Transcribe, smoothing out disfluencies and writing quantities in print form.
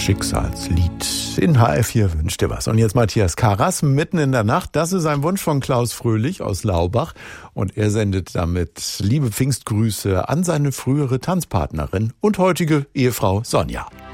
Schicksalslied. In HR4 wünscht dir was. Und jetzt Matthias Karas, mitten in der Nacht. Das ist ein Wunsch von Klaus Fröhlich aus Laubach. Und er sendet damit liebe Pfingstgrüße an seine frühere Tanzpartnerin und heutige Ehefrau Sonja.